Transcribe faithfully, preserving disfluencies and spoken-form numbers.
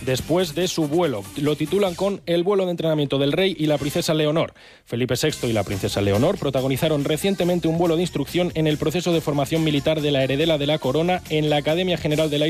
después de su vuelo. Lo titulan con El vuelo de entrenamiento del rey y la princesa Leonor. Felipe sexto y la princesa Leonor protagonizaron recientemente un vuelo de instrucción en el proceso de formación militar de la heredera de la corona en la Academia General del Aire